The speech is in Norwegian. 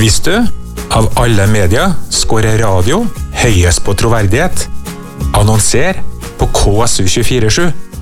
Visste du? Av alle medier skårer radio høyest på troverdighet. Annonser på KSU 247.